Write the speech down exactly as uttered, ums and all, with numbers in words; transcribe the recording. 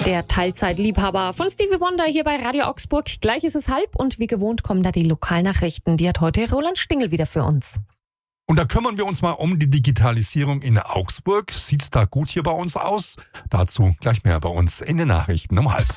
Der Teilzeitliebhaber von Stevie Wonder hier bei Radio Augsburg. Gleich ist es halb und wie gewohnt kommen da die Lokalnachrichten. Die hat heute Roland Stingel wieder für uns. Und da kümmern wir uns mal um die Digitalisierung in Augsburg. Sieht's da gut hier bei uns aus? Dazu gleich mehr bei uns in den Nachrichten um halb.